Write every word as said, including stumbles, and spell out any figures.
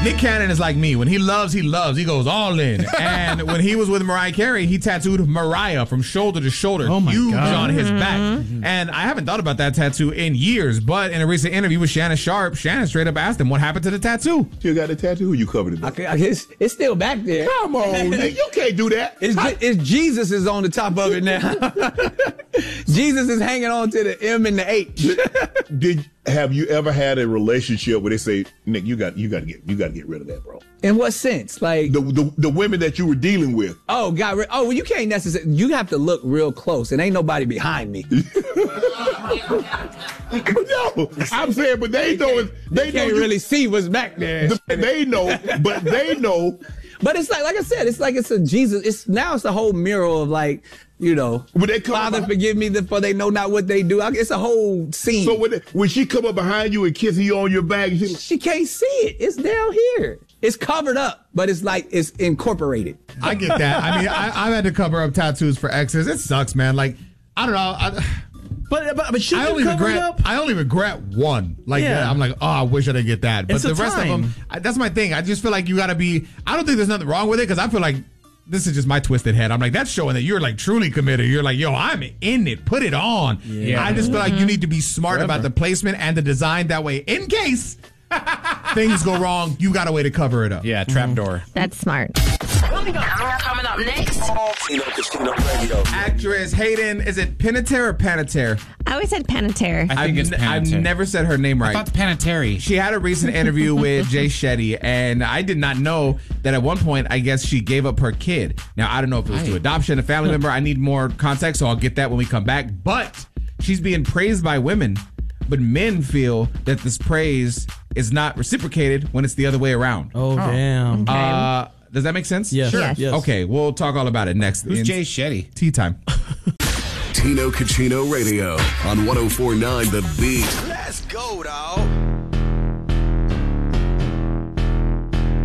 Nick Cannon is like me. When he loves, he loves. He goes all in. And when he was with Mariah Carey, he tattooed Mariah from shoulder to shoulder, oh my huge God. on his back. Mm-hmm. And I haven't thought about that tattoo in years, but in a recent interview with Shannon Sharp, Shannon straight up asked him what happened to the tattoo. You got the tattoo or you covered it up? I, I, it's, it's still back there. Come on, Nick. You can't do that. It's, it's Jesus is on the top of it now. Jesus is hanging on to the M and the H. Did have you ever had a relationship where they say, Nick, you got you got to get you got to get rid of that, bro? In what sense? Like the, the the women that you were dealing with. Oh, got rid. Oh, well, you can't necessarily. You have to look real close, and ain't nobody behind me. No, I'm saying, but they know it. They you can't know you, really see what's back there. The, they know, but they know. But it's like, like I said, it's like it's a Jesus. It's now it's a whole mural of like, you know, when they come Father, behind, forgive me, for they know not what they do. It's a whole scene. So when they, when she come up behind you and kissing you on your back, she, she can't see it. It's down here. It's covered up, but it's like it's incorporated. I get that. I mean, I, I've had to cover up tattoos for exes. It sucks, man. Like, I don't know. I, But but, but should I you only cover regret. it up? I only regret one. Like Yeah. that. I'm like, oh, I wish I didn't get that. But It's the a rest time. of them, I, that's my thing. I just feel like you got to be. I don't think there's nothing wrong with it because I feel like this is just my twisted head. I'm like, that's showing that you're like truly committed. You're like, yo, I'm in it. Put it on. Yeah. I just feel like you need to be smart Forever. about the placement and the design. That way, in case things go wrong, you got a way to cover it up. Yeah, trapdoor. That's smart. Coming up, coming up next. Tino Casino Radio. Actress Hayden, is it Panettiere or Panettiere? I always said Panettiere. I think I've, it's n- I've Panettiere. never said her name right. I thought Panettiere. She had a recent interview with Jay Shetty, and I did not know that at one point, I guess she gave up her kid. Now, I don't know if it was to adoption, a family member. I need more context, so I'll get that when we come back. But she's being praised by women, but men feel that this praise is not reciprocated when it's the other way around. Oh, damn. Okay. Uh, does that make sense? Yes. Sure. Yes. yes. Okay, we'll talk all about it next. Who's in Jay Shetty? Tea time. Tino Casino Radio on one oh four point nine The Beat. Let's go, dawg.